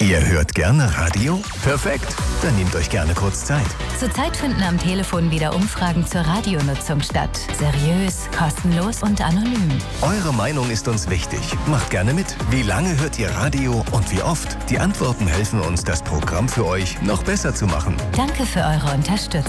Ihr hört gerne Radio? Perfekt, dann nehmt euch gerne kurz Zeit. Zurzeit finden am Telefon wieder Umfragen zur Radionutzung statt. Seriös, kostenlos und anonym. Eure Meinung ist uns wichtig. Macht gerne mit. Wie lange hört ihr Radio und wie oft? Die Antworten helfen uns, das Programm für euch noch besser zu machen. Danke für eure Unterstützung.